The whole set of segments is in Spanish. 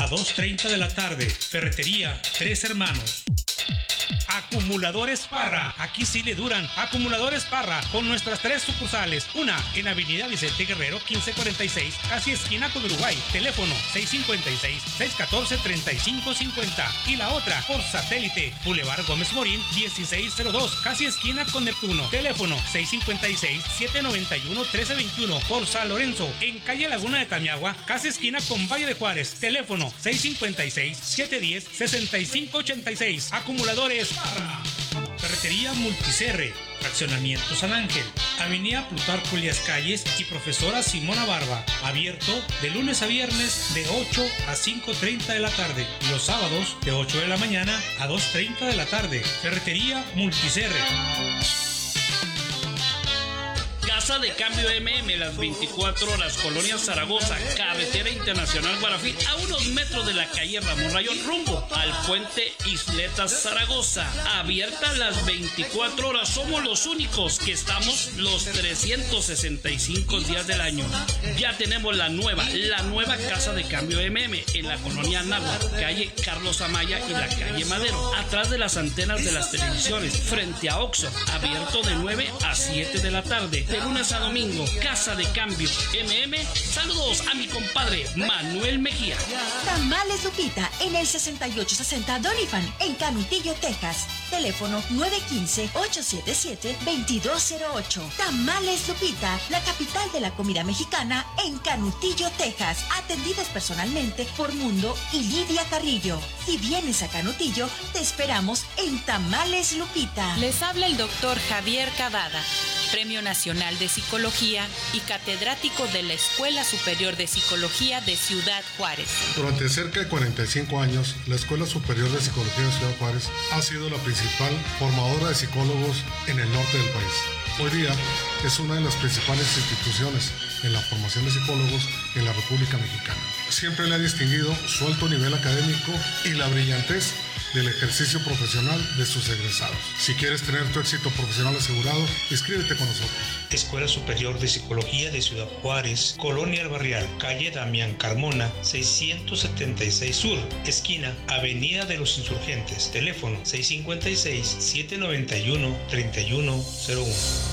2:30 de la tarde. Ferretería Tres Hermanos. Acumuladores Parra, aquí sí le duran. Acumuladores Parra, con nuestras 3 sucursales. Una en Avenida Vicente Guerrero 1546, casi esquina con Uruguay. Teléfono 656-614-3550. Y la otra por satélite, Boulevard Gómez Morín 1602, casi esquina con Neptuno. Teléfono 656-791-1321. Por San Lorenzo, en calle Laguna de Tamiagua, casi esquina con Valle de Juárez. Teléfono 656-710-6586. Acumuladores Parra. Ferretería Multicerre, Fraccionamiento San Ángel, Avenida Plutarco Elías Calles y Profesora Simona Barba. Abierto de lunes a viernes de 8 a 5:30 de la tarde y los sábados de 8 de la mañana a 2:30 de la tarde. Ferretería Multicerre. Casa de Cambio MM, las 24 horas, Colonia Zaragoza, Carretera Internacional Guarafí, a unos metros de la calle Ramón Rayón, rumbo al puente Isletas Zaragoza. Abierta las 24 horas, somos los únicos que estamos los 365 días del año. Ya tenemos la nueva Casa de Cambio MM en la Colonia Náhuatl, calle Carlos Amaya y la calle Madero, atrás de las antenas de las televisiones, frente a Oxxo, abierto de 9 a 7 de la tarde. De lunes a domingo, Casa de Cambio MM. Saludos a mi compadre Manuel Mejía. Tamales Lupita en el 6860 Doniphan en Canutillo, Texas. Teléfono 915-877-2208. Tamales Lupita, la capital de la comida mexicana en Canutillo, Texas. Atendidos personalmente por Mundo y Lidia Carrillo. Si vienes a Canutillo, te esperamos en Tamales Lupita. Les habla el doctor Javier Cavada, Premio Nacional de Psicología y catedrático de la Escuela Superior de Psicología de Ciudad Juárez. Durante cerca de 45 años, la Escuela Superior de Psicología de Ciudad Juárez ha sido la principal formadora de psicólogos en el norte del país. Hoy día es una de las principales instituciones en la formación de psicólogos en la República Mexicana. Siempre le ha distinguido su alto nivel académico y la brillantez del ejercicio profesional de sus egresados. Si quieres tener tu éxito profesional asegurado, inscríbete con nosotros. Escuela Superior de Psicología de Ciudad Juárez, Colonia El Barrial, calle Damián Carmona, 676 Sur, esquina Avenida de los Insurgentes. Teléfono 656-791-3101.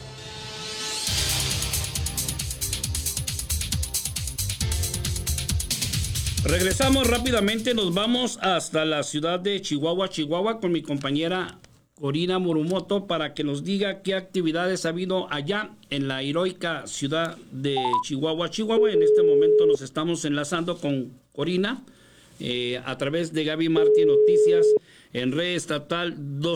Regresamos rápidamente, nos vamos hasta la ciudad de Chihuahua, con mi compañera Corina Morumoto para que nos diga qué actividades ha habido allá en la heroica ciudad de Chihuahua. En este momento nos estamos enlazando con Corina a través de Gaby Martí Noticias en red estatal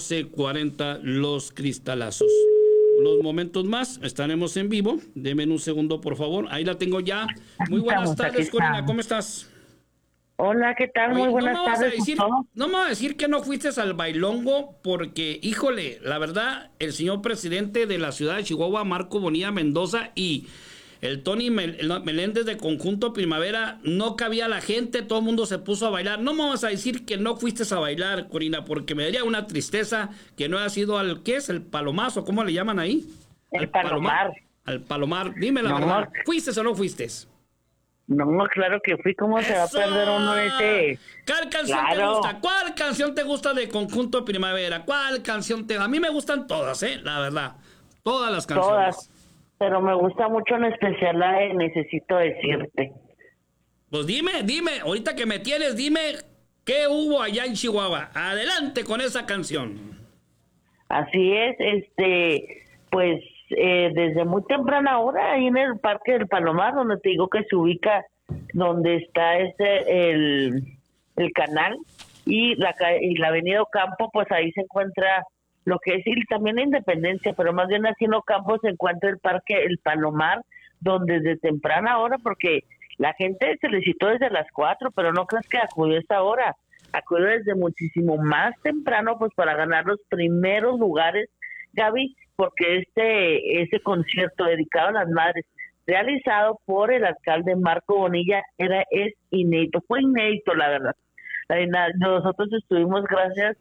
1240 Los Cristalazos. Unos momentos más estaremos en vivo. Denme un segundo, por favor. Ahí la tengo ya. Muy buenas tardes, Corina. ¿Cómo estás? Hola, ¿qué tal? Muy buenas tardes. No me vas a decir que no fuiste al bailongo porque, híjole, la verdad, el señor presidente de la ciudad de Chihuahua, Marco Bonilla Mendoza, y el Tony Meléndez de Conjunto Primavera, no cabía la gente, todo el mundo se puso a bailar. No me vas a decir que no fuiste a bailar, Corina, porque me daría una tristeza que no haya ido al, ¿qué es? ¿El palomazo? ¿Cómo le llaman ahí? El palomar. Al palomar. Dime la verdad, ¿fuiste o no fuiste? No, claro que fui. ¿Cómo se va a perder uno ese? ¿Cuál canción te gusta? ¿Cuál canción te gusta de Conjunto Primavera? ¿Cuál canción te...? A mí me gustan todas, la verdad. Todas las canciones. Todas. Pero me gusta mucho en especial la de Necesito Decirte. Pues dime. Ahorita que me tienes, dime qué hubo allá en Chihuahua. Adelante con esa canción. Así es, pues... desde muy temprana hora ahí en el Parque del Palomar, donde te digo que se ubica donde está el canal y la avenida Ocampo, pues ahí se encuentra lo que es, y también la Independencia, pero más bien así en Ocampo se encuentra el Parque El Palomar, donde desde temprana hora, porque la gente se le citó desde las 4, pero no creas que acudió a esta hora, acudió desde muchísimo más temprano, pues para ganar los primeros lugares, Gaby, porque ese concierto dedicado a las madres, realizado por el alcalde Marco Bonilla, es inédito, fue inédito la verdad. Nosotros estuvimos, gracias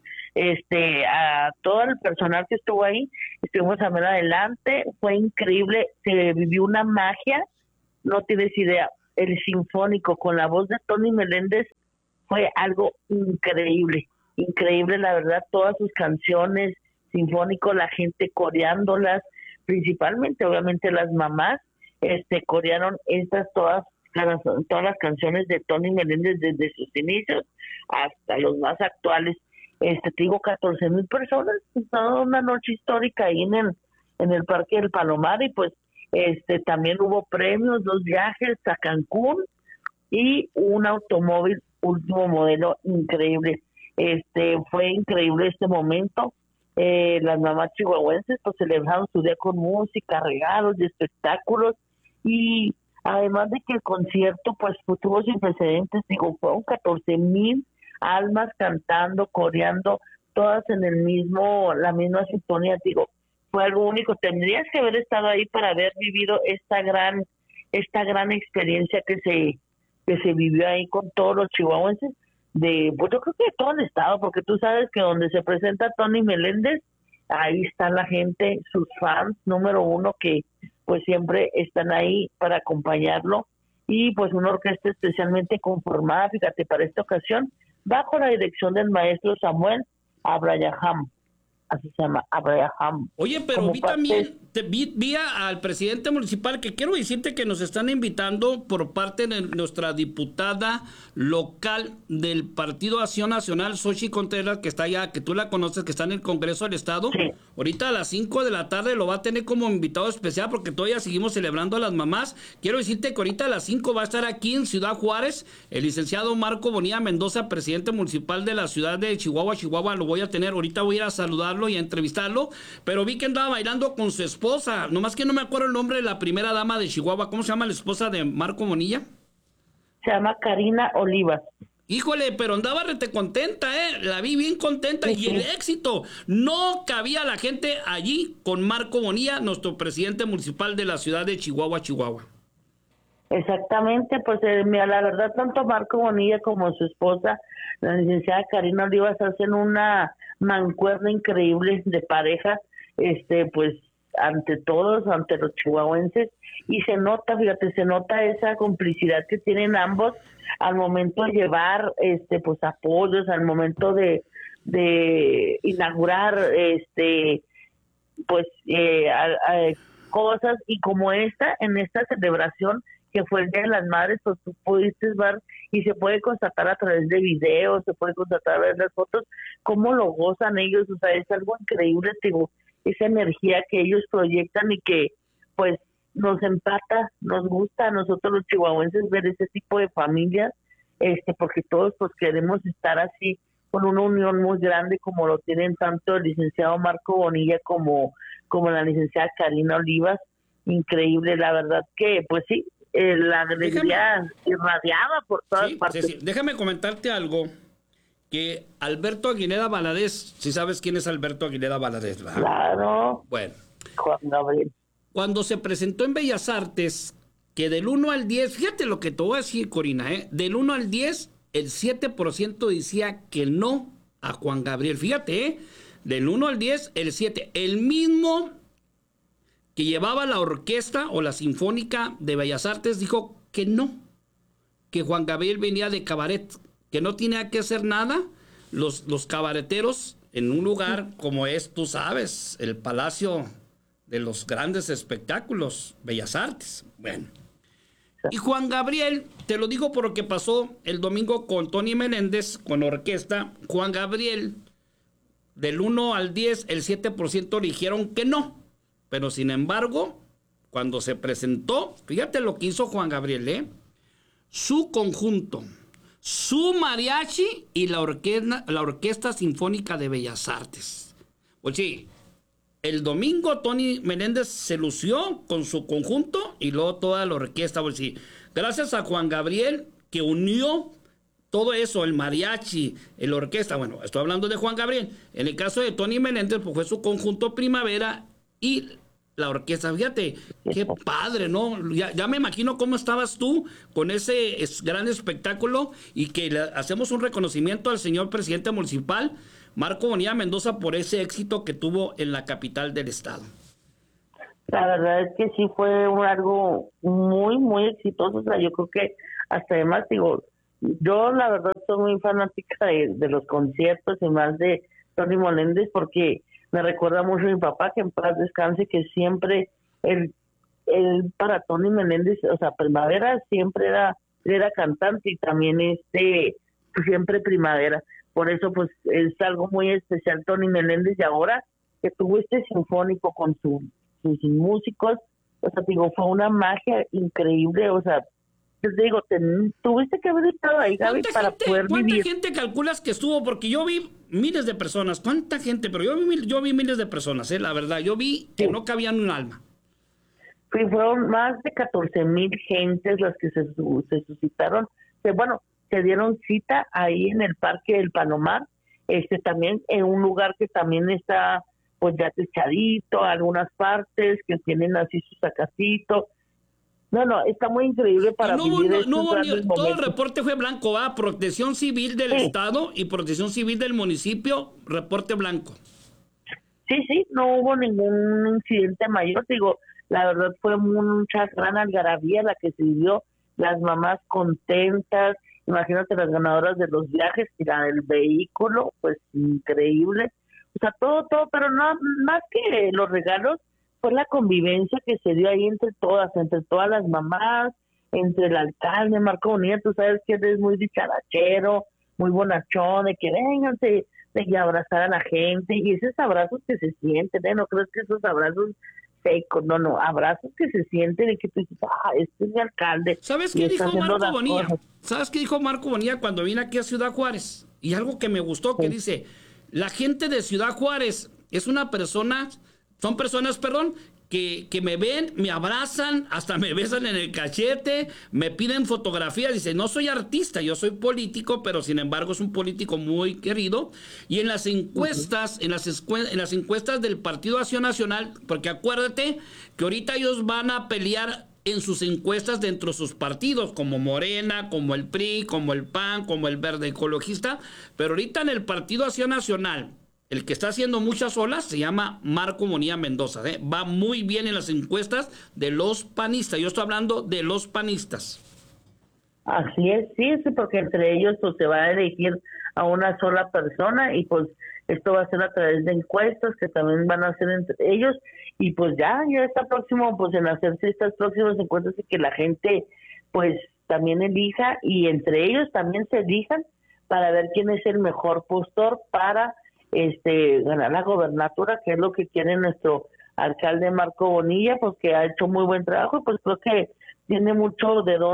a todo el personal que estuvo ahí, estuvimos a ver adelante, fue increíble, se vivió una magia, no tienes idea, el sinfónico con la voz de Tony Meléndez fue algo increíble, increíble, la verdad, todas sus canciones sinfónicos, la gente coreándolas, principalmente, obviamente, las mamás, corearon todas las canciones de Tony Meléndez desde sus inicios hasta los más actuales. Te digo, 14,000 personas, toda una noche histórica ahí en el Parque del Palomar, y pues también hubo premios, 2 viajes a Cancún y un automóvil último modelo increíble. Fue increíble este momento. Las mamás chihuahuenses pues celebraron su día con música, regalos y espectáculos, y además de que el concierto pues tuvo sin precedentes, digo, fueron 14,000 almas cantando, coreando, todas en la misma sintonía, digo, fue algo único. Tendrías que haber estado ahí para haber vivido esta gran experiencia que se vivió ahí con todos los chihuahuenses, pues yo creo que de todo el estado, porque tú sabes que donde se presenta Tony Meléndez, ahí está la gente, sus fans número 1, que pues siempre están ahí para acompañarlo, y pues una orquesta especialmente conformada, fíjate, para esta ocasión, bajo la dirección del maestro Samuel Abraham, así se llama, Abraham. Oye, pero vi también, vi al presidente municipal, que quiero decirte que nos están invitando por parte de nuestra diputada local del Partido Acción Nacional, Xochitl Contreras, que está allá, que tú la conoces, que está en el Congreso del Estado. Sí. Ahorita a las 5 de la tarde lo va a tener como invitado especial, porque todavía seguimos celebrando a las mamás. Quiero decirte que ahorita a las 5 va a estar aquí en Ciudad Juárez el licenciado Marco Bonilla Mendoza, presidente municipal de la ciudad de Chihuahua. Lo voy a tener, ahorita voy a ir a saludarlo y a entrevistarlo, pero vi que andaba bailando con su esposa, nomás que no me acuerdo el nombre de la primera dama de Chihuahua. ¿Cómo se llama la esposa de Marco Bonilla? Se llama Karina Olivas. Híjole, pero andaba rete contenta, la vi bien contenta, sí. Y el éxito, no cabía la gente allí con Marco Bonilla, nuestro presidente municipal de la ciudad de Chihuahua. Exactamente, pues mira, la verdad, tanto Marco Bonilla como su esposa, la licenciada Karina Olivas, hacen una mancuerna increíble de pareja, pues ante todos, ante los chihuahuenses, y se nota, fíjate, se nota esa complicidad que tienen ambos al momento de llevar pues apoyos, al momento de inaugurar pues cosas, y como en esta celebración que fue el Día de las Madres, pues tú pudiste ver, y se puede constatar a través de videos, se puede constatar a través de las fotos, cómo lo gozan ellos. O sea, es algo increíble, digo, esa energía que ellos proyectan, y que pues nos empata, nos gusta a nosotros los chihuahuenses ver ese tipo de familias, porque todos pues queremos estar así, con una unión muy grande, como lo tienen tanto el licenciado Marco Bonilla como la licenciada Karina Olivas. Increíble, la verdad que pues sí, la alegría irradiaba por todas partes. Sí. Déjame comentarte algo, que Alberto Aguilera Valadez, si sabes quién es Alberto Aguilera Valadez, ¿verdad? Claro. Bueno. Juan Gabriel. Cuando se presentó en Bellas Artes, que del 1 al 10, fíjate lo que te voy a decir, Corina, del 1 al 10, el 7% decía que no a Juan Gabriel. Fíjate, del 1 al 10, el 7. El mismo que llevaba la orquesta o la sinfónica de Bellas Artes dijo que no, que Juan Gabriel venía de cabaret, que no tenía que hacer nada. Los cabareteros en un lugar como es, tú sabes, el Palacio de los Grandes Espectáculos, Bellas Artes. Bueno. Y Juan Gabriel, te lo digo por lo que pasó el domingo con Tony Meléndez, con orquesta. Juan Gabriel, del 1 al 10, el 7% le dijeron que no. Pero sin embargo, cuando se presentó, fíjate lo que hizo Juan Gabriel, su conjunto, su mariachi y la Orquesta Sinfónica de Bellas Artes. Pues sí, el domingo Tony Meléndez se lució con su conjunto y luego toda la orquesta. Pues sí, gracias a Juan Gabriel, que unió todo eso, el mariachi, la orquesta. Bueno, estoy hablando de Juan Gabriel. En el caso de Tony Meléndez, pues fue su conjunto Primavera y la orquesta. Fíjate, qué padre, ¿no? Ya me imagino cómo estabas tú con ese gran espectáculo, y que le hacemos un reconocimiento al señor presidente municipal, Marco Bonilla Mendoza, por ese éxito que tuvo en la capital del estado. La verdad es que sí fue algo muy, muy exitoso. O sea, yo creo que hasta además, digo, yo la verdad soy muy fanática de los conciertos y más de Tony Meléndez, porque me recuerda mucho a mi papá, que en paz descanse, que siempre él para Tony Meléndez, o sea, Primavera siempre era cantante, y también siempre Primavera. Por eso pues es algo muy especial Tony Meléndez, y ahora que tuvo sinfónico con sus músicos, o sea, digo, fue una magia increíble, o sea, te digo, tuviste que haber estado ahí, Gaby, para poder vivir. ¿Cuánta gente calculas que estuvo? Porque yo vi miles de personas. ¿Cuánta gente? Pero yo vi miles de personas, la verdad. Yo vi que no cabía ni un alma. Sí, fueron más de 14,000 gentes las que se suscitaron. Bueno, se dieron cita ahí en el Parque del Palomar, también en un lugar que también está pues ya techadito, algunas partes que tienen así su sacacito. No, está muy increíble para vivir estos grandes momentos. Todo el reporte fue blanco, Protección Civil del Estado y Protección Civil del municipio, reporte blanco. Sí, no hubo ningún incidente mayor, digo, la verdad fue mucha gran algarabía la que se vivió, las mamás contentas, imagínate las ganadoras de los viajes y la del vehículo, pues increíble, o sea, todo, pero no más que los regalos, fue la convivencia que se dio ahí entre todas las mamás, entre el alcalde Marco Bonilla. Tú sabes que él es muy dicharachero, muy bonachón, de que vénganse, de abrazar a la gente, y esos abrazos que se sienten, no crees que esos abrazos secos, no, abrazos que se sienten y que tú dices, este es mi alcalde. ¿Sabes qué dijo Marco Bonilla? ¿Sabes qué dijo Marco Bonilla cuando vine aquí a Ciudad Juárez? Y algo que me gustó, que dice, la gente de Ciudad Juárez son personas, que me ven, me abrazan, hasta me besan en el cachete, me piden fotografías. Dice, no soy artista, yo soy político, pero sin embargo es un político muy querido. Y en las encuestas, en las encuestas del Partido Acción Nacional, porque acuérdate que ahorita ellos van a pelear en sus encuestas dentro de sus partidos, como Morena, como el PRI, como el PAN, como el Verde Ecologista, pero ahorita en el Partido Acción Nacional, el que está haciendo muchas olas se llama Marco Bonilla Mendoza. Va muy bien en las encuestas de los panistas. Yo estoy hablando de los panistas. Así es, sí, porque entre ellos pues se va a elegir a una sola persona, y pues esto va a ser a través de encuestas que también van a hacer entre ellos, y pues ya está próximo pues en hacerse estas próximas encuestas, y que la gente pues también elija, y entre ellos también se elijan para ver quién es el mejor postor para ganar la gobernatura, que es lo que quiere nuestro alcalde Marco Bonilla, pues que ha hecho muy buen trabajo, y pues creo que tiene mucha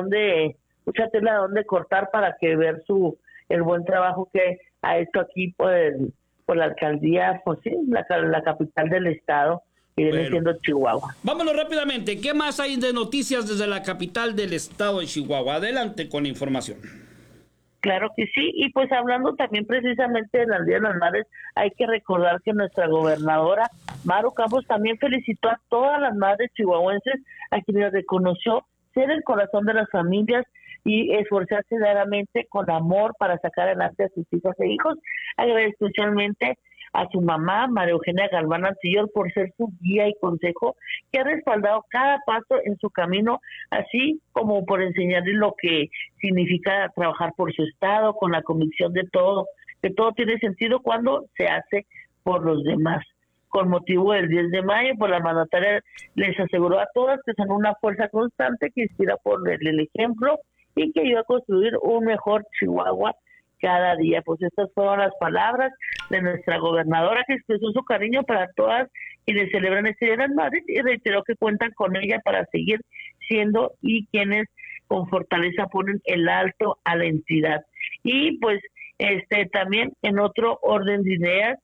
tela de dónde cortar para que ver el buen trabajo que ha hecho aquí por la alcaldía, pues sí, la capital del estado, que viene siendo Chihuahua. Vámonos rápidamente, ¿qué más hay de noticias desde la capital del estado de Chihuahua? Adelante con la información. Claro que sí, y pues hablando también precisamente del Día de las Madres, hay que recordar que nuestra gobernadora Maru Campos también felicitó a todas las madres chihuahuenses, a quienes reconoció ser el corazón de las familias y esforzarse diariamente con amor para sacar adelante a sus hijas e hijos. Agradezco especialmente a su mamá, María Eugenia Galván Antillor, por ser su guía y consejo, que ha respaldado cada paso en su camino, así como por enseñarle lo que significa trabajar por su estado, con la convicción que todo tiene sentido cuando se hace por los demás. Con motivo del 10 de mayo, pues la mandataria les aseguró a todas que son una fuerza constante que inspira por el ejemplo y que ayuda a construir un mejor Chihuahua cada día. Pues estas fueron las palabras de nuestra gobernadora, que expresó su cariño para todas quienes celebran este Día de las Madres, y reiteró que cuentan con ella para seguir siendo y quienes con fortaleza ponen el alto a la entidad. Y pues también en otro orden de ideas,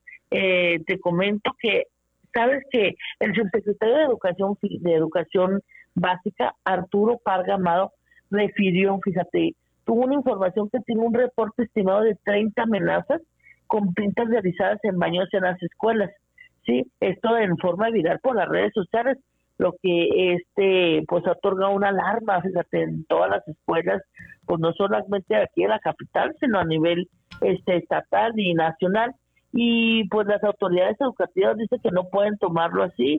te comento que sabes que el subsecretario de Educación Básica, Arturo Parga Amado, refirió, fíjate, tuvo una información que tiene un reporte estimado de 30 amenazas con pintas realizadas en baños en las escuelas, ¿sí? Esto en forma viral por las redes sociales, lo que pues otorga una alarma, fíjate, en todas las escuelas, pues no solamente aquí en la capital, sino a nivel estatal y nacional, y pues las autoridades educativas dicen que no pueden tomarlo así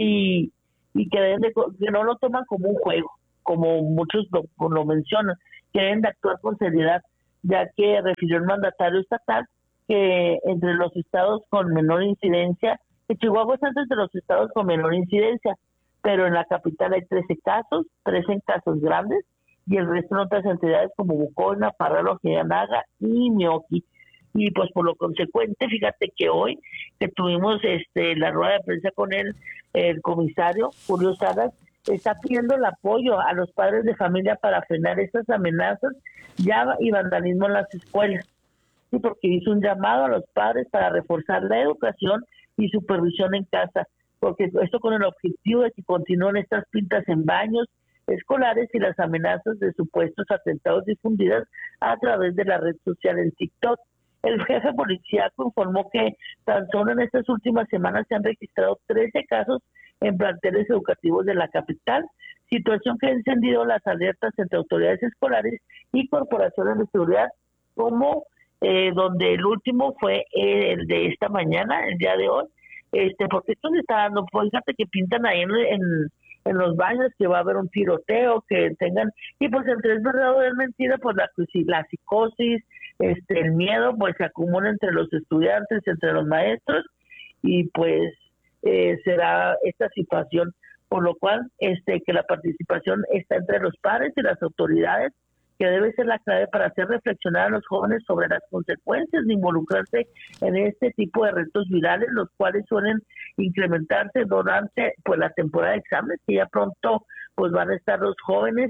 y que no lo toman como un juego, como muchos lo mencionan, que deben de actuar con seriedad, ya que refirió el mandatario estatal que entre los estados con menor incidencia, que Chihuahua está entre los estados con menor incidencia, pero en la capital hay 13 casos grandes, y el resto en otras entidades como Bucona, Parral, Ojinaga y Mioqui. Y pues por lo consecuente, fíjate que hoy que tuvimos la rueda de prensa con el comisario Julio Salas, está pidiendo el apoyo a los padres de familia para frenar estas amenazas y vandalismo en las escuelas. Sí, porque hizo un llamado a los padres para reforzar la educación y supervisión en casa, porque esto con el objetivo de que continúen estas pintas en baños escolares y las amenazas de supuestos atentados difundidas a través de la red social en TikTok. El jefe policíaco informó que tan solo en estas últimas semanas se han registrado 13 casos en planteles educativos de la capital, situación que ha encendido las alertas entre autoridades escolares y corporaciones de seguridad, como donde el último fue el de esta mañana, el día de hoy, porque esto se está dando, fíjate que pintan ahí en los baños que va a haber un tiroteo, que tengan, y pues entre es verdad o es mentira, pues la psicosis, el miedo, pues se acumula entre los estudiantes, entre los maestros, y pues será esta situación, por lo cual que la participación está entre los padres y las autoridades, que debe ser la clave para hacer reflexionar a los jóvenes sobre las consecuencias de involucrarse en este tipo de retos virales, los cuales suelen incrementarse durante pues la temporada de exámenes, que ya pronto pues van a estar los jóvenes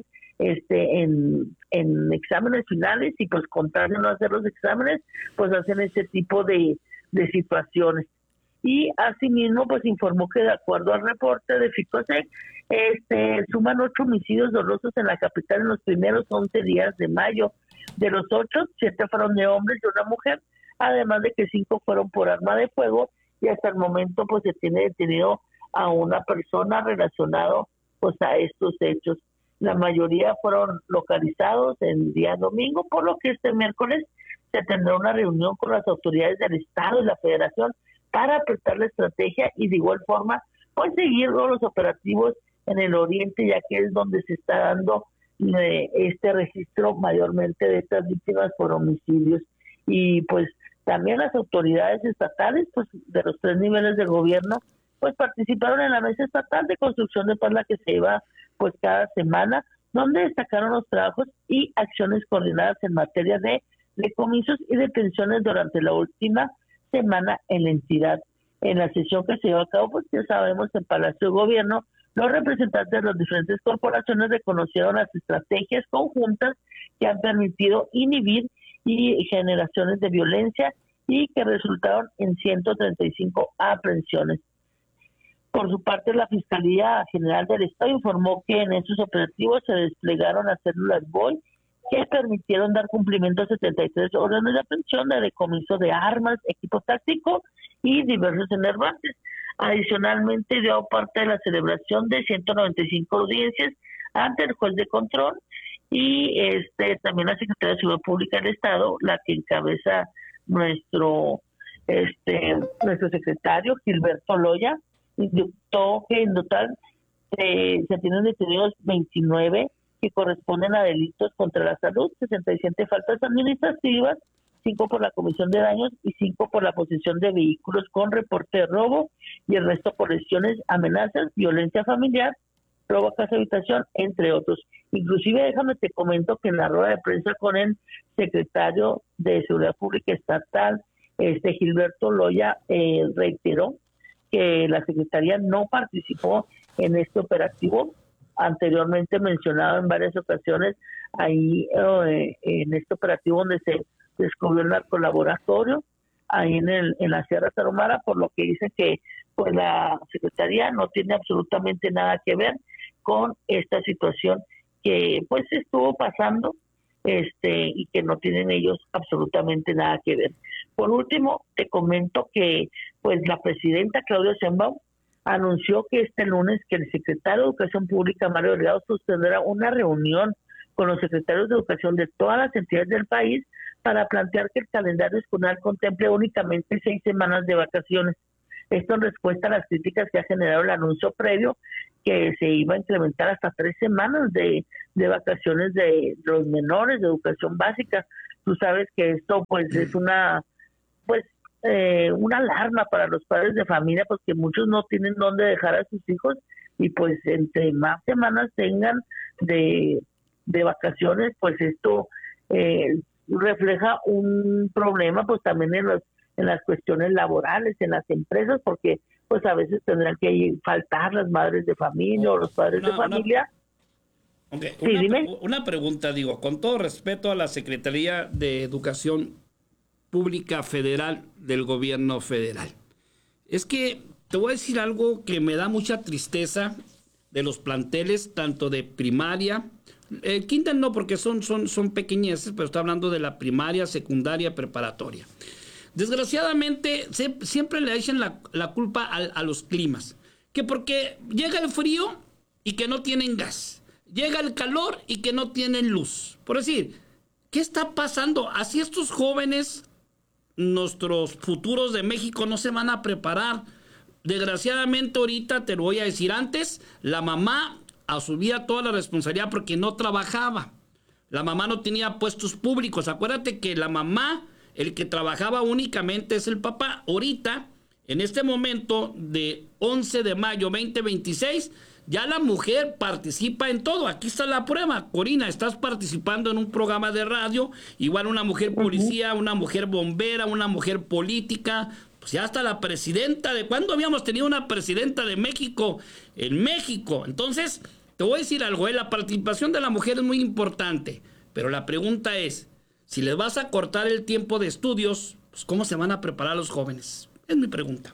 en exámenes finales, y pues con tal de no hacer los exámenes, pues hacen ese tipo de situaciones. Y asimismo pues informó que de acuerdo al reporte de FICOSEC, suman 8 homicidios dolosos en la capital en los primeros 11 días de mayo. De los 8, 7 fueron de hombres y una mujer, además de que 5 fueron por arma de fuego, y hasta el momento pues se tiene detenido a una persona relacionado pues a estos hechos. La mayoría fueron localizados el día domingo, por lo que este miércoles se tendrá una reunión con las autoridades del Estado y la Federación para apretar la estrategia y de igual forma pues seguir los operativos en el oriente, ya que es donde se está dando este registro mayormente de estas víctimas por homicidios. Y pues también las autoridades estatales pues de los 3 niveles de gobierno pues participaron en la mesa estatal de construcción de paz, la que se lleva pues cada semana, donde destacaron los trabajos y acciones coordinadas en materia de decomisos y detenciones durante la última semana en la entidad. En la sesión que se llevó a cabo, pues ya sabemos, en Palacio de Gobierno, los representantes de las diferentes corporaciones reconocieron las estrategias conjuntas que han permitido inhibir y generaciones de violencia y que resultaron en 135 aprehensiones. Por su parte, la Fiscalía General del Estado informó que en estos operativos se desplegaron las células BOI que permitieron dar cumplimiento a 73 órdenes de aprehensión de decomiso de armas, equipo táctico y diversos enervantes. Adicionalmente, dio parte de la celebración de 195 audiencias ante el juez de control y también la Secretaría de Seguridad Pública del Estado, la que encabeza nuestro secretario Gilberto Loya, indicó que en total se tienen detenidos 29 que corresponden a delitos contra la salud, 67 faltas administrativas, 5 por la comisión de daños y 5 por la posesión de vehículos con reporte de robo, y el resto por lesiones, amenazas, violencia familiar, robo a casa habitación, entre otros. Inclusive, déjame te comento que en la rueda de prensa con el secretario de Seguridad Pública Estatal, Gilberto Loya, reiteró que la Secretaría no participó en este operativo anteriormente mencionado en varias ocasiones ahí en este operativo donde se descubrió el narcolaboratorio ahí en la Sierra Tarahumara, por lo que dice que pues la Secretaría no tiene absolutamente nada que ver con esta situación que pues estuvo pasando y que no tienen ellos absolutamente nada que ver. Por último, te comento que pues la presidenta Claudia Sheinbaum anunció que este lunes que el secretario de Educación Pública, Mario Delgado, sostendrá una reunión con los secretarios de Educación de todas las entidades del país para plantear que el calendario escolar contemple únicamente 6 semanas de vacaciones. Esto en respuesta a las críticas que ha generado el anuncio previo, que se iba a implementar hasta 3 semanas de vacaciones de los menores de educación básica. Tú sabes que esto pues es una alarma para los padres de familia, porque muchos no tienen dónde dejar a sus hijos, y pues entre más semanas tengan de vacaciones, pues esto refleja un problema pues también en las cuestiones laborales, en las empresas, porque pues a veces tendrán que faltar las madres de familia o los padres de familia. Okay. Sí, dime. Una pregunta, digo, con todo respeto a la Secretaría de Educación Pública Federal del Gobierno Federal. Es que te voy a decir algo que me da mucha tristeza de los planteles, tanto de primaria, kinder no, porque son pequeñeces, pero estoy hablando de la primaria, secundaria, preparatoria. Desgraciadamente, siempre le echan la culpa a los climas, que porque llega el frío y que no tienen gas, llega el calor y que no tienen luz. Por decir, ¿qué está pasando? Así estos jóvenes, nuestros futuros de México, no se van a preparar. Desgraciadamente ahorita, te lo voy a decir, antes la mamá asumía toda la responsabilidad porque no trabajaba. La mamá no tenía puestos públicos. Acuérdate que la mamá, el que trabajaba únicamente es el papá. Ahorita, en este momento de 11 de mayo 2026, ya la mujer participa en todo. Aquí está la prueba. Corina, estás participando en un programa de radio, igual una mujer policía, una mujer bombera, una mujer política, pues ya hasta la presidenta. ¿De cuándo habíamos tenido una presidenta de México en México? Entonces, te voy a decir algo, la participación de la mujer es muy importante, pero la pregunta es, si les vas a cortar el tiempo de estudios, pues ¿cómo se van a preparar los jóvenes? Es mi pregunta.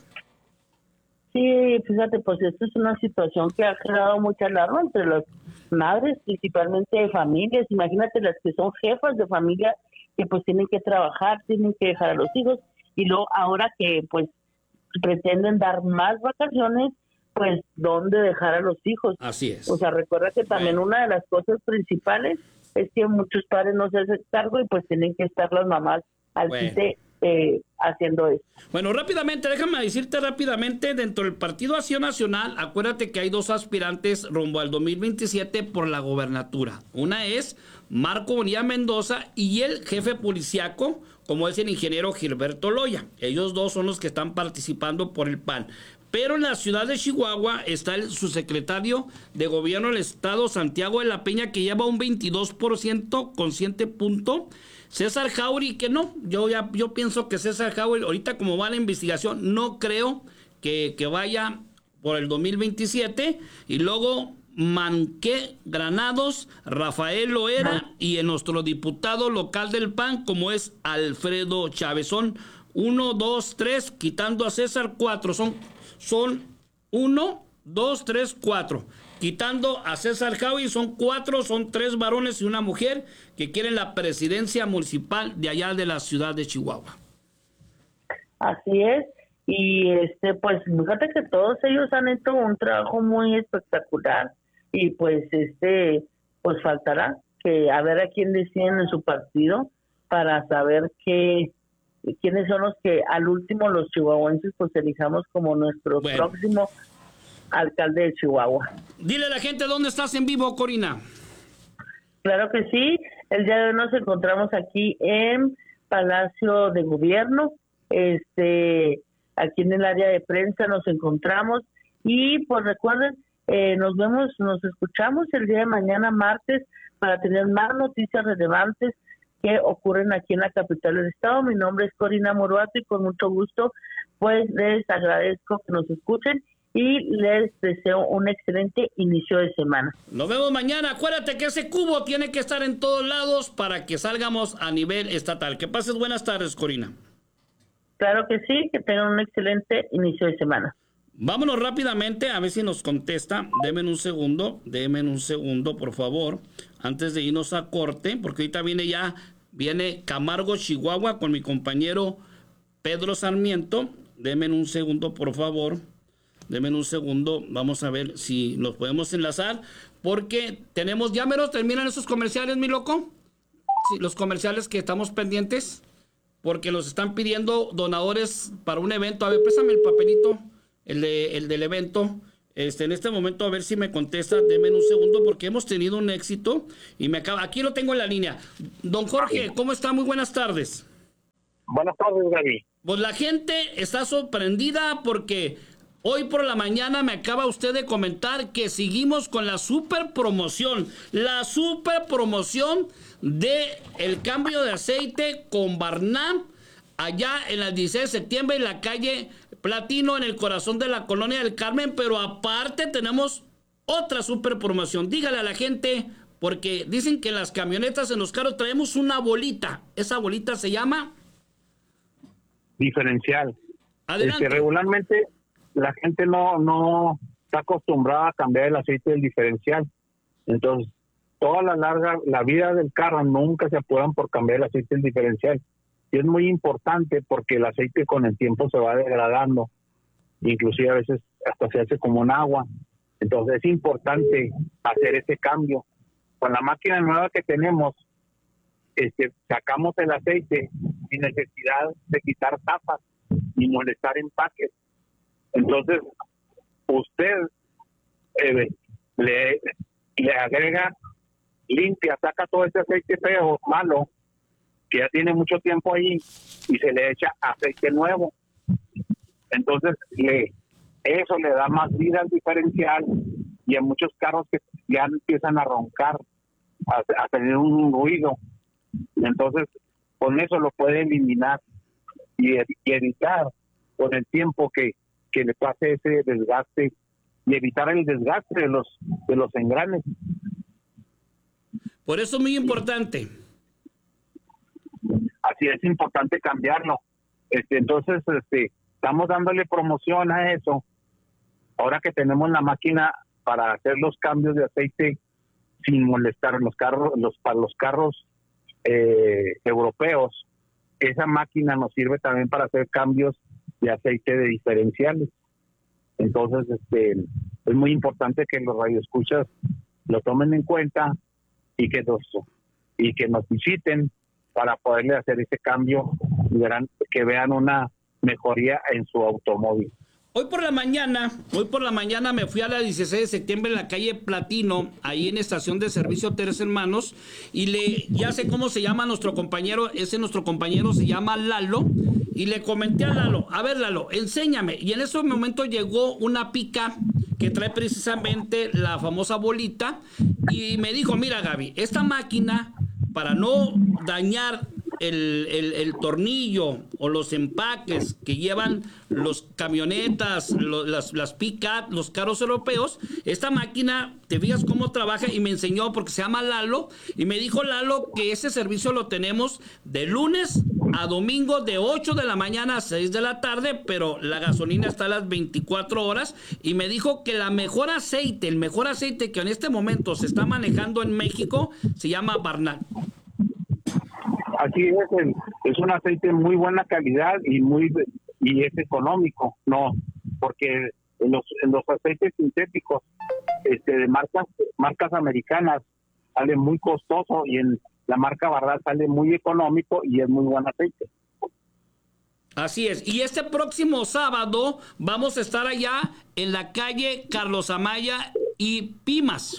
Sí, fíjate, pues esto es una situación que ha creado mucha alarma entre las madres, principalmente de familias. Imagínate las que son jefas de familia, que pues tienen que trabajar, tienen que dejar a los hijos, y luego ahora que pues pretenden dar más vacaciones, pues ¿dónde dejar a los hijos? Así es. O sea, recuerda que también una de las cosas principales es que muchos padres no se hacen cargo y pues tienen que estar las mamás al quite haciendo eso. Bueno, rápidamente, déjame decirte rápidamente, dentro del Partido Acción Nacional, acuérdate que hay 2 aspirantes rumbo al 2027 por la gobernatura. Una es Marco Bonilla Mendoza y el jefe policiaco, como es el ingeniero Gilberto Loya. Ellos 2 son los que están participando por el PAN. Pero en la ciudad de Chihuahua está el subsecretario de Gobierno del Estado, Santiago de la Peña, que lleva un 22% con 7 puntos. César Jauregui, que no, yo pienso que César Jauregui, ahorita como va la investigación, no creo que vaya por el 2027. Y luego Manqué Granados, Rafael Loera y en nuestro diputado local del PAN, como es Alfredo Chávez. Son 1, 2, 3, quitando a César, 4. Son 1, 2, 3, 4. Quitando a César Jauregui, son 4, son 3 varones y una mujer que quieren la presidencia municipal de allá de la ciudad de Chihuahua. Así es, y pues fíjate que todos ellos han hecho un trabajo muy espectacular, y pues pues faltará que a ver a quién deciden en su partido para saber quiénes son los que al último los chihuahuenses pues elijamos como nuestro próximo alcalde de Chihuahua. Dile a la gente dónde estás en vivo, Corina. Claro que sí, el día de hoy nos encontramos aquí en Palacio de Gobierno, aquí en el área de prensa nos encontramos, y pues recuerden, nos escuchamos el día de mañana martes para tener más noticias relevantes que ocurren aquí en la capital del estado. Mi nombre es Corina Muruato y con mucho gusto pues les agradezco que nos escuchen y les deseo un excelente inicio de semana. Nos vemos mañana. Acuérdate que ese cubo tiene que estar en todos lados para que salgamos a nivel estatal. Que pases buenas tardes, Corina. Claro que sí, que tengan un excelente inicio de semana. Vámonos rápidamente a ver si nos contesta. Denme un segundo, por favor, antes de irnos a corte, porque ahorita viene Camargo, Chihuahua, con mi compañero Pedro Sarmiento. Denme un segundo, por favor. Vamos a ver si nos podemos enlazar, porque tenemos, ya menos terminan esos comerciales, mi loco. Sí, los comerciales que estamos pendientes, porque nos están pidiendo donadores para un evento. A ver, préstame el papelito, el del evento En este momento, a ver si me contesta, denme un segundo, porque hemos tenido un éxito y aquí lo tengo en la línea. Don Jorge, ¿cómo está? Muy buenas tardes. Buenas tardes, Gaby. Pues la gente está sorprendida porque hoy por la mañana me acaba usted de comentar que seguimos con la super promoción de el cambio de aceite con Barnam, allá en la 16 de septiembre en la calle Platino, en el corazón de la Colonia del Carmen, pero aparte tenemos otra super promoción. Dígale a la gente, porque dicen que en las camionetas, en los carros, traemos una bolita. Esa bolita se llama diferencial. Adelante. Regularmente la gente no está acostumbrada a cambiar el aceite del diferencial. Entonces, toda la vida del carro nunca se apuran por cambiar el aceite del diferencial. Y es muy importante porque el aceite con el tiempo se va degradando. Inclusive a veces hasta se hace como un agua. Entonces es importante hacer ese cambio. Con la máquina nueva que tenemos, sacamos el aceite sin necesidad de quitar tapas ni molestar empaques. Entonces, usted le agrega, limpia, saca todo ese aceite feo, malo, que ya tiene mucho tiempo ahí, y se le echa aceite nuevo. Entonces, eso le da más vida al diferencial, y a muchos carros que ya empiezan a roncar, a tener un ruido. Entonces, con eso lo puede eliminar y evitar con el tiempo que le pase ese desgaste, y evitar el desgaste de los engranes. Por eso es muy importante. Así es importante cambiarlo. Entonces, estamos dándole promoción a eso. Ahora que tenemos la máquina para hacer los cambios de aceite sin molestar para los carros europeos, esa máquina nos sirve también para hacer cambios de aceite de diferenciales. Entonces, es muy importante que los radioescuchas lo tomen en cuenta y que nos visiten para poderle hacer ese cambio y que vean una mejoría en su automóvil. Hoy por la mañana me fui a la 16 de septiembre en la calle Platino, ahí en estación de servicio Tres Hermanos, y ya sé cómo se llama nuestro compañero, nuestro compañero se llama Lalo, y le comenté a Lalo, a ver Lalo, enséñame, y en ese momento llegó una pica que trae precisamente la famosa bolita, y me dijo, mira Gaby, esta máquina, para no dañar el tornillo o los empaques que llevan los camionetas, las pick-up, los carros europeos, esta máquina, te fijas cómo trabaja, y me enseñó porque se llama Lalo, y me dijo Lalo que ese servicio lo tenemos de lunes a domingo de 8 de la mañana a 6 de la tarde, pero la gasolina está a las 24 horas, y me dijo que el mejor aceite que en este momento se está manejando en México se llama Barnam. Así es un aceite muy buena calidad y es económico, no, porque en los aceites sintéticos de marcas americanas sale muy costoso, y en la marca Barral sale muy económico y es muy buen aceite. Así es, y este próximo sábado vamos a estar allá en la calle Carlos Amaya y Pimas.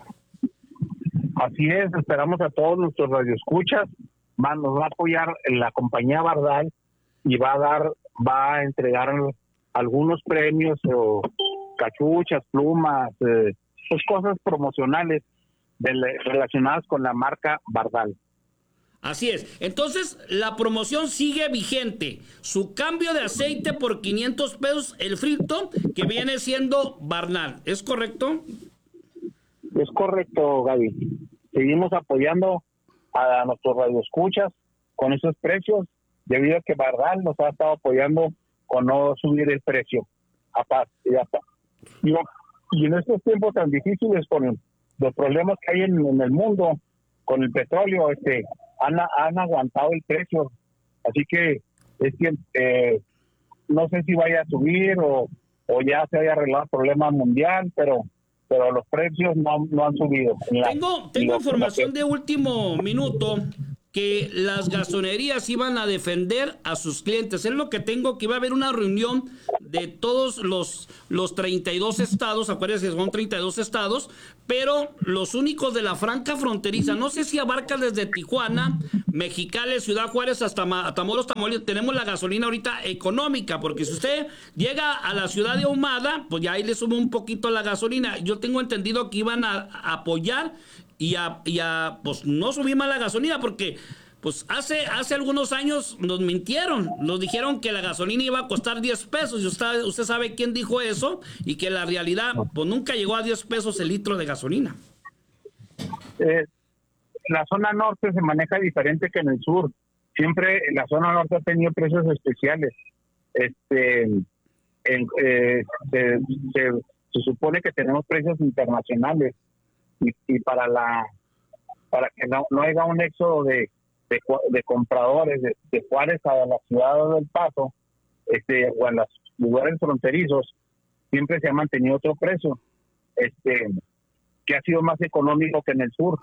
Así es, esperamos a todos nuestros radioescuchas. Nos va a apoyar la compañía Bardal y va a entregar algunos premios o cachuchas, plumas, pues cosas promocionales relacionadas con la marca Bardal. Así es. Entonces, la promoción sigue vigente. Su cambio de aceite por 500 pesos, el frito, que viene siendo Barnal. ¿Es correcto? Es correcto, Gaby. Seguimos apoyando a nuestros radioescuchas con esos precios, debido a que Bardal nos ha estado apoyando con no subir el precio. Y en estos tiempos tan difíciles, con los problemas que hay en el mundo con el petróleo, han aguantado el precio. Así que no sé si vaya a subir o ya se haya arreglado el problema mundial, pero los precios no han subido. Tengo información de último minuto que las gasolinerías iban a defender a sus clientes. Es lo que tengo, que iba a haber una reunión de todos los 32 estados, acuérdense que son 32 estados, pero los únicos de la franja fronteriza, no sé si abarca desde Tijuana, Mexicali, Ciudad Juárez hasta Matamoros, Tamaulipas, tenemos la gasolina ahorita económica, porque si usted llega a la ciudad de Ahumada, pues ya ahí le sube un poquito la gasolina. Yo tengo entendido que iban a apoyar y pues no subir más la gasolina, porque pues hace algunos años nos mintieron, nos dijeron que la gasolina iba a costar 10 pesos, y usted sabe quién dijo eso, y que la realidad pues nunca llegó a 10 pesos el litro de gasolina. La zona norte se maneja diferente que en el sur. Siempre la zona norte ha tenido precios especiales. Se supone que tenemos precios internacionales, y para que no haya un éxodo de compradores de Juárez a la ciudad del Paso, o en los lugares fronterizos, siempre se ha mantenido otro precio, que ha sido más económico que en el sur.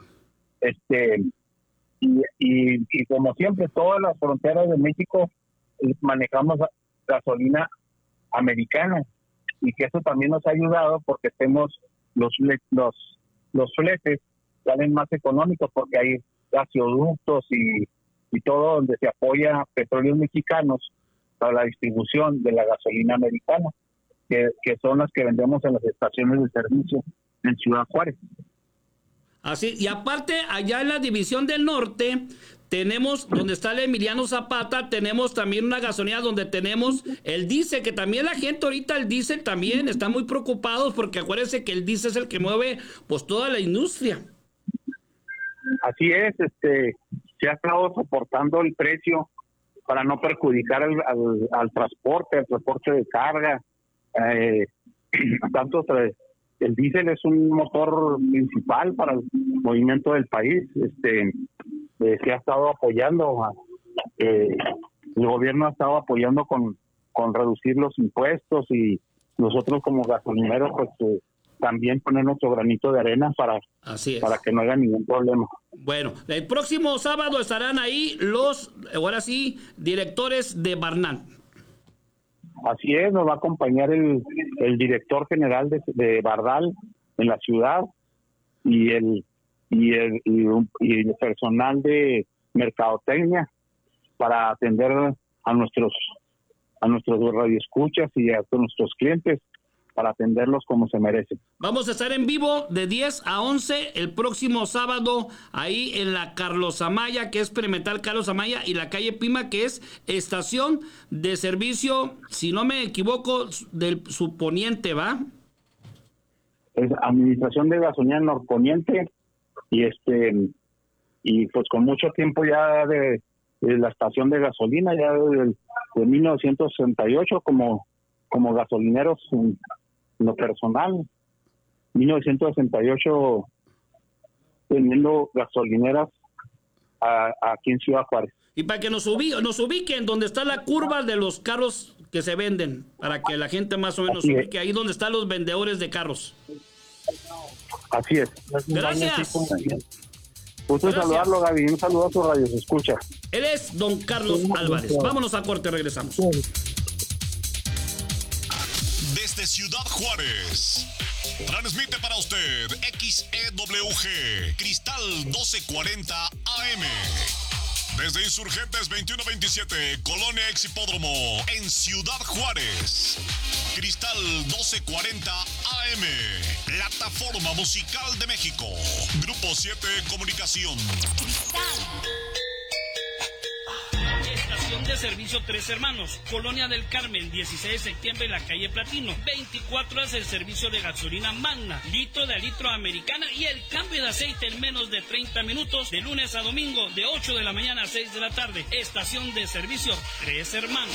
Y como siempre, todas las fronteras de México manejamos gasolina americana, y que eso también nos ha ayudado, porque tenemos los fletes salen más económicos, porque hay gasoductos y todo donde se apoya Petróleos Mexicanos para la distribución de la gasolina americana, que son las que vendemos en las estaciones de servicio en Ciudad Juárez. Así, y aparte, allá en la División del Norte, tenemos, donde está el Emiliano Zapata, tenemos también una gasolina donde tenemos el diésel, que también la gente ahorita, el diésel también está muy preocupados, porque acuérdense que el diésel es el que mueve pues toda la industria. Así es, se ha estado soportando el precio para no perjudicar al transporte de carga. Tanto el diésel es un motor principal para el movimiento del país. Se ha estado apoyando, el gobierno ha estado apoyando con reducir los impuestos, y nosotros como gasolineros pues también poner nuestro granito de arena para que no haya ningún problema. Bueno, el próximo sábado estarán ahí ahora sí, directores de Barnal. Así es, nos va a acompañar el director general de Bardal en la ciudad, y el personal de mercadotecnia, para atender a nuestros radioescuchas y a nuestros clientes, para atenderlos como se merecen. Vamos a estar en vivo de 10 a 11 el próximo sábado, ahí en la Carlos Amaya, que es Perimetral Carlos Amaya, y la calle Pima, que es estación de servicio, si no me equivoco, del Subponiente, ¿va? Es Administración de Gasolina Norponiente, y pues con mucho tiempo ya de la estación de gasolina, ya de 1968 como gasolineros en lo personal. 1968 teniendo gasolineras aquí en Ciudad Juárez. Y para que nos ubiquen donde está la curva de los carros que se venden, para que la gente más o menos ubique ahí donde están los vendedores de carros. Así es. Gracias. Gusto saludarlo, Gaby. Un saludo a su radio, se escucha. Él es don Carlos Álvarez. Vámonos a corte, regresamos. Desde Ciudad Juárez, transmite para usted XEWG Cristal 1240 AM. Desde Insurgentes 2127, Colonia Exhipódromo, en Ciudad Juárez. Cristal 1240 AM, plataforma musical de México. Grupo 7 Comunicación. Estación de servicio Tres Hermanos, Colonia del Carmen, 16 de septiembre, en la calle Platino. 24 horas el servicio de gasolina Magna, litro de litro americana, y el cambio de aceite en menos de 30 minutos, de lunes a domingo, de 8 de la mañana a 6 de la tarde. Estación de servicio Tres Hermanos.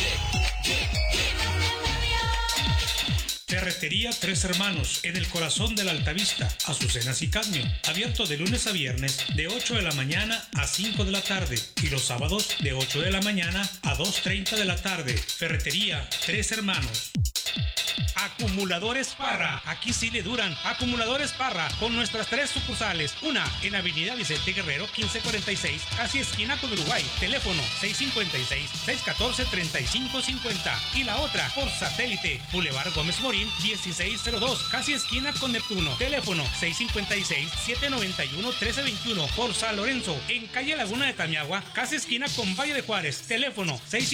Ferretería Tres Hermanos, en el corazón de la Altavista, Azucenas y Cadmio. Abierto de lunes a viernes, de 8 de la mañana a 5 de la tarde. Y los sábados, de 8 de la mañana a 2:30 de la tarde. Ferretería Tres Hermanos. Acumuladores Parra. Aquí sí le duran. Acumuladores Parra, con nuestras 3 sucursales. Una en Avenida Vicente Guerrero 1546, casi esquina con Uruguay. Teléfono 656-614-3550. Y la otra por satélite, Boulevard Gómez Morín 1602, casi esquina con Neptuno. Teléfono 656-791-1321. Por San Lorenzo, en calle Laguna de Tamiagua, casi esquina con Valle de Juárez. Teléfono